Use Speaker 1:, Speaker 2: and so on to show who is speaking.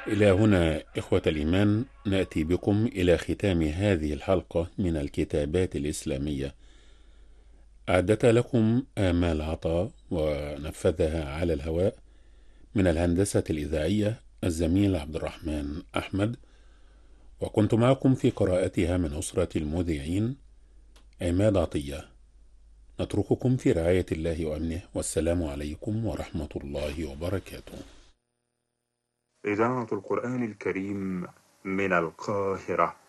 Speaker 1: إلى هنا إخوة الإيمان نأتي بكم إلى ختام هذه الحلقة من الكتابات الإسلامية. أعدتها لكم آمال عطاء ونفذها على الهواء من الهندسة الإذاعية الزميل عبد الرحمن أحمد، وكنت معكم في قراءتها من أسرة المذيعين عماد عطية. نترككم في رعاية الله وأمنه، والسلام عليكم ورحمة الله وبركاته.
Speaker 2: إذاعة القرآن الكريم من القاهرة.